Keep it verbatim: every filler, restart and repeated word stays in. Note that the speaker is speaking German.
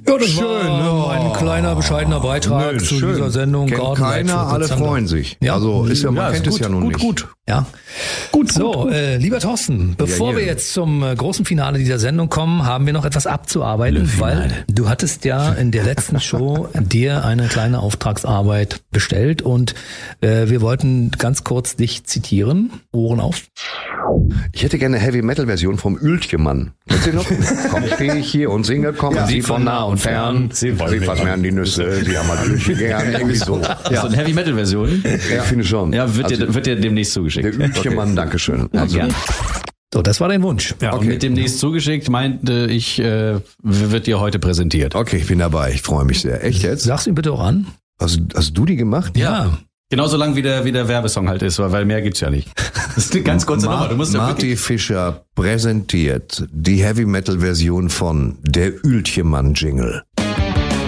Ja, das Schön, war ein kleiner, bescheidener Beitrag Nö, zu schön. dieser Sendung. Kennt Garden keiner, Light alle Zander. freuen sich. Ja. Also ist ja, man Ja, kennt ist es ja nun gut, nicht. Gut, Ja. Gut, so, äh, lieber Thorsten, bevor Ja, wir hier. jetzt zum äh, großen Finale dieser Sendung kommen, haben wir noch etwas abzuarbeiten, weil du hattest ja in der letzten Show dir eine kleine Auftragsarbeit bestellt und äh, wir wollten ganz kurz dich zitieren. Ohren auf. Ich hätte gerne eine Heavy-Metal-Version vom Ültjemann. Kennst du noch? Komm, stehe ich hier und singe, kommen Ja. Sie von nah und fern. Sie wollen Sie mich fassen mir an die Nüsse, Sie haben mal Ültje gern. Irgendwie so. Ja. So eine Heavy-Metal-Version? Ich finde schon. Ja, wird, Also, dir, wird dir demnächst zugeschickt. der Ültjemann, Dankeschön. Also, Gern. So, das war dein Wunsch. Ja, Okay. und mit demnächst zugeschickt meinte ich, äh, wird dir heute präsentiert. okay, ich bin dabei. Ich freue mich sehr. Echt jetzt? Sag's ihm bitte auch an. Hast, hast du die gemacht? Ja. Genauso lang wie der, wie der Werbesong halt ist, weil mehr gibt's ja nicht. Das ist eine ganz kurze Ma- Nummer. Du musst ja Marty wirklich, Fischer präsentiert die Heavy-Metal-Version von Der Ültjemann-Jingle.